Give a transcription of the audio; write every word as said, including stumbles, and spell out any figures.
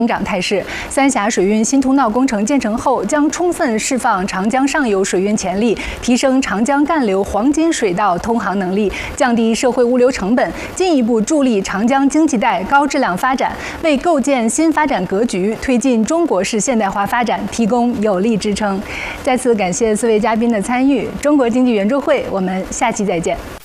增长态势。三峡水运新通道工程建成后，将充分释放长江上游水运潜力，提升长江干流黄金水道通航能力，降低社会物流成本，进一步助力长江经济带高质量发展，为构建新发展格局、推进中国式现代化发展提供有力支撑。再次感谢四位嘉宾的参与，中国经济圆桌会，我们下期再见。